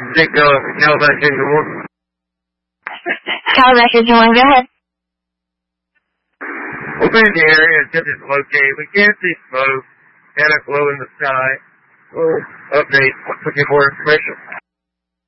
Take Calabash Engine 1. Calabash Engine 1, go ahead. We've been in the area and attempted to locate. We can't see smoke and it's low in the sky. We'll update. Looking for information.